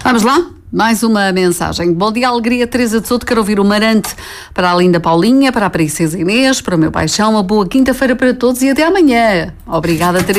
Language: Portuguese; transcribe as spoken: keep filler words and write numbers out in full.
Vamos lá? Mais uma mensagem. Bom dia, alegria, Teresa de Souto. Quero ouvir o Marante para a linda Paulinha, para a princesa Inês, para o meu paixão. Uma boa quinta-feira para todos e até amanhã. Obrigada, Teresa.